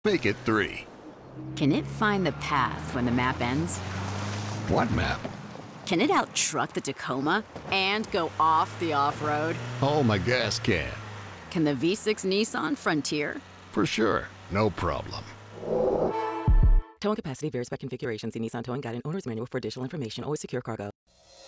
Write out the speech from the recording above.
Make it 3. Can it find the path when the map ends? What map? Can it outtruck the Tacoma and go off the off-road? Oh, my gas can. Can the V6 Nissan Frontier? For sure. No problem. Towing capacity varies by configuration. See Nissan Towing Guide and Owner's Manual for additional information. Always secure cargo.